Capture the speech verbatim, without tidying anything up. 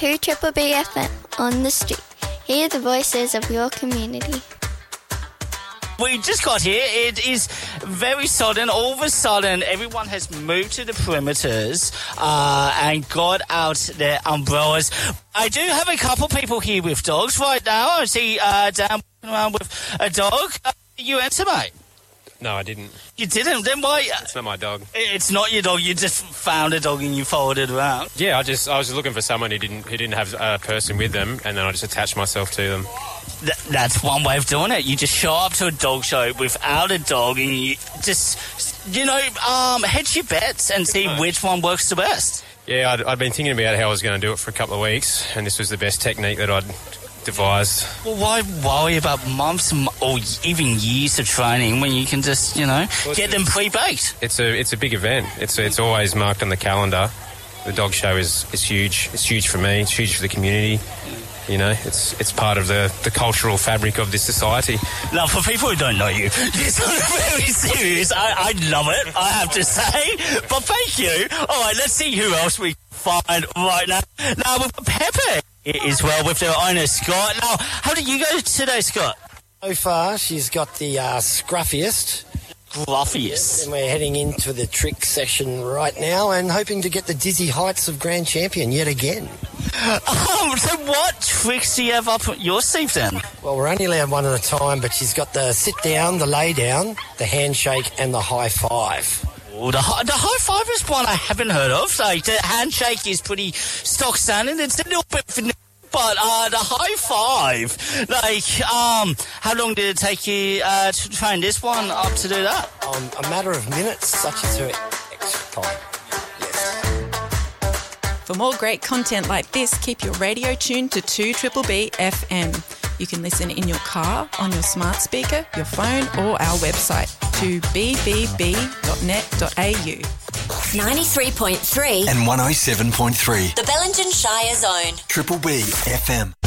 two Triple B F M on the street. Hear the voices of your community. We just got here. It is very sudden. All of a sudden, everyone has moved to the perimeters uh, and got out their umbrellas. I do have a couple people here with dogs right now. I see uh, Dan walking around with a dog. Uh, you answer, mate? No, I didn't. You didn't? Then why? It's not my dog. It's not your dog. You just found a dog and you followed it around. Yeah, I just I was looking for someone who didn't who didn't have a person with them, and then I just attached myself to them. Th- that's one way of doing it. You just show up to a dog show without a dog and you just, you know, um, hedge your bets and see which one works the best. Yeah, I'd, I'd been thinking about how I was going to do it for a couple of weeks, and this was the best technique that I'd devised. Well, why worry about months or even years of training when you can just, you know, well, get them pre-baked? It's a it's a big event. It's a, it's always marked on the calendar. The dog show is, is huge. It's huge for me. It's huge for the community. You know, it's it's part of the, the cultural fabric of this society. Now, for people who don't know you, it's very serious. I, I love it, I have to say. But thank you. All right, let's see who else we find right now. Now, we've got Pepper as well with their owner, Scott. Now, how did you go today, Scott? So far, she's got the uh, scruffiest. Gruffiest. And we're heading into the trick session right now and hoping to get the dizzy heights of Grand Champion yet again. Um, so what tricks do you have up your sleeve then? Well, we're only allowed one at a time, but she's got the sit down, the lay down, the handshake and the high five. Oh, the, high, the high five is one I haven't heard of. Like, the handshake is pretty stock standard. It's a little bit vanilla. But uh, the high five, like, um, how long did it take you uh, to train this one up to do that? Um, a matter of minutes, such as her extra time. Yes. For more great content like this, keep your radio tuned to two Triple B F M. You can listen in your car, on your smart speaker, your phone, or our website, to b b b dot net dot a u. ninety-three point three and one oh seven point three. The Bellingen Shire Zone. Triple B F M.